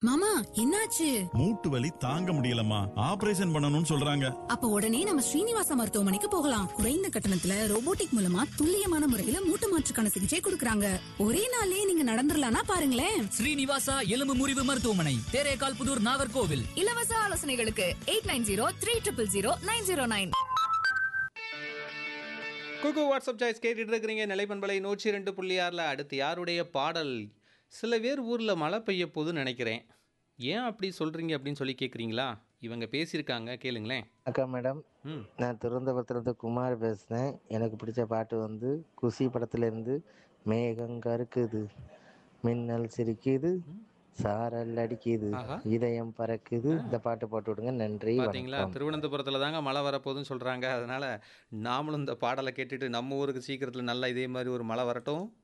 மாமா என்னாச்சு? மூட்டு வலி தாங்க முடியலம்மா, ஆபரேஷன் பண்ணணும்னு சொல்றாங்க. அப்ப உடனே நம்ம ஸ்ரீனிவாசா மருத்துவமனைக்கு போகலாம். குறைந்த கட்டணத்துல ரோபோட்டிக் மூலமா துல்லியமான முறையில மூட்டு மாற்றுக்கான சிகிச்சை கொடுக்கறாங்க. ஒரே நாள்லயே நீங்க நடந்துடலாம்னா பாருங்களேன். ஸ்ரீனிவாசா எலும்பு முறிவு மருத்துவமனை, தேரேகால் புதூர், நாகர்கோவில். இலவச ஆலோசனைகளுக்கு 8903000909. குக்கு வாட்ஸ்அப் சாய்ஸ் கேட்டுட்டு இருக்கிறீங்க. நிலைப்பண்பலை 102.6ல் அடுத்து யாருடைய பாடல்? சில பேர் ஊரில் மழை பெய்ய போகுதுன்னு நினைக்கிறேன். ஏன் அப்படி சொல்கிறீங்க அப்படின்னு சொல்லி கேட்குறீங்களா? இவங்க பேசியிருக்காங்க, கேளுங்களேன். அக்கா மேடம், நான் திருவனந்தபுரத்துலேருந்து குமார் பேசுகிறேன். எனக்கு பிடிச்ச பாட்டு வந்து குஷி படத்துலேருந்து மேகம் கருக்குது, மின்னல் சிரிக்குது, சாரல் அடிக்குது, இதயம் பறக்குது. இந்த பாட்டு போட்டு விடுங்க. நன்றி. பார்த்தீங்களா, திருவனந்தபுரத்தில் தாங்க மழை வரப்போகுதுன்னு சொல்கிறாங்க. அதனால் நாமளும் இந்த பாடலை கேட்டுட்டு நம்ம ஊருக்கு சீக்கிரத்தில் நல்லா இதே மாதிரி ஒரு மழை வரட்டும்.